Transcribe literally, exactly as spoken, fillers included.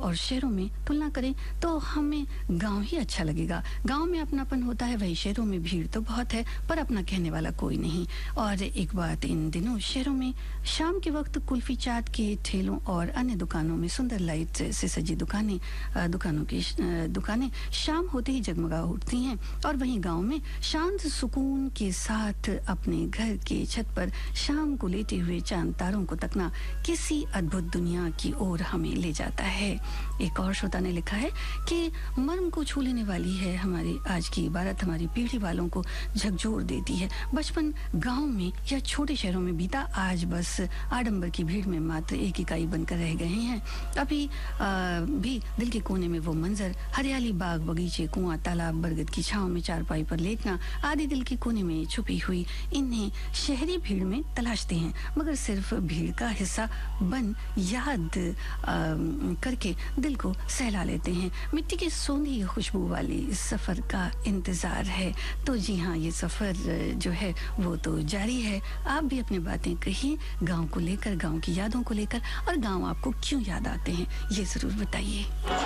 और शहरों में तुलना करें तो हमें गांव ही अच्छा लगेगा। गांव में अपनापन होता है, वही शहरों में भीड़ तो बहुत है पर अपना कहने वाला कोई नहीं। और एक बात, इन दिनों शहरों में शाम के वक्त कुल्फी चाट के ठेलों और अन्य दुकानों में सुंदर लाइट से सजी दुकानें दुकानों की दुकानें शाम होते ही जगमगा उठती हैं। और वहीं गांव में शांत सुकून के साथ अपने घर के छत पर शाम को लेटे हुए चांद तारों को तकना किसी अद्भुत दुनिया की ओर हमें ले जाता है। एक और श्रोता ने लिखा है कि मर्म को छू लेने वाली है हमारी आज की इबारत, हमारी पीढ़ी वालों को झकझोर देती है। बचपन गांव में या छोटे शहरों में बीता, आज बस आडंबर की भीड़ में मात्र एक इकाई बनकर रह गए हैं। अभी आ, भी दिल के कोने में वो मंजर, हरियाली, बाग बगीचे, कुआं, तालाब, बरगद की छांव में चारपाई पर लेटना आदि दिल के कोने में छुपी हुई इन्हें शहरी भीड़ में तलाशते हैं, मगर सिर्फ भीड़ का हिस्सा बन याद आ, करके दिल को सहला लेते हैं। मिट्टी की सोंधी खुशबू वाली इस सफर का इंतजार है। तो जी हाँ, ये सफर जो है वो तो जारी है। आप भी अपनी बातें कहिए गांव को लेकर, गांव की यादों को लेकर, और गांव आपको क्यों याद आते हैं ये जरूर बताइए।